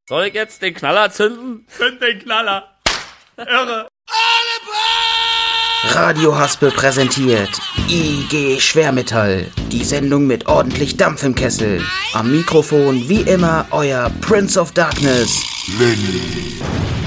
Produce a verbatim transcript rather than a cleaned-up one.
Soll ich jetzt den Knaller zünden? Zünd den Knaller. Irre. Radio Haspel präsentiert I G Schwermetall, die Sendung mit ordentlich Dampf im Kessel. Am Mikrofon wie immer euer Prince of Darkness, Lenny.